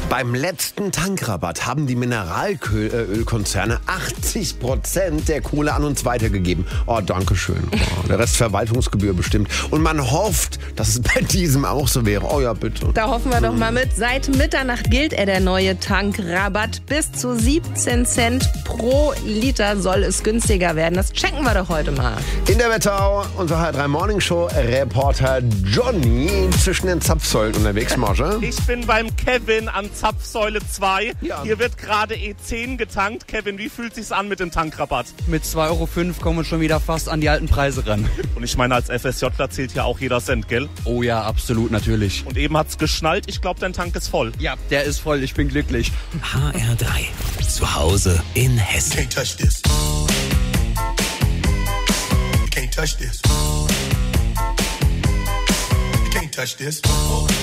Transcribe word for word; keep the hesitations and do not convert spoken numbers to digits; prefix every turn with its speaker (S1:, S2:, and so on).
S1: Beim letzten Tankrabatt haben die Mineralölkonzerne achtzig Prozent der Kohle an uns weitergegeben. Oh, danke schön. Oh, der Rest Verwaltungsgebühr bestimmt. Und man hofft, dass es bei diesem auch so wäre. Oh ja, bitte.
S2: Da hoffen wir doch mal mit. Seit Mitternacht gilt er, der neue Tankrabatt. Bis zu siebzehn Cent pro Liter soll es günstiger werden. Das checken wir doch heute mal.
S1: In der Wetterau, unser H drei Morning Show Reporter Johnny zwischen den Zapfsäulen unterwegs, Marge.
S3: Ich bin beim Kevin an Zapfsäule zwei.
S1: Ja.
S3: Hier wird gerade E zehn getankt. Kevin, wie fühlt sich's an mit dem Tankrabatt?
S4: Mit zwei Euro fünf kommen wir schon wieder fast an die alten Preise ran.
S3: Und ich meine, als F S Jler zählt ja auch jeder Cent, gell?
S4: Oh ja, absolut, natürlich.
S3: Und eben hat's geschnallt. Ich glaube, dein Tank ist voll.
S4: Ja, der ist voll. Ich bin glücklich.
S5: H R drei. Zu Hause in Hessen.
S6: Can't touch this. You can't touch this. You can't touch this.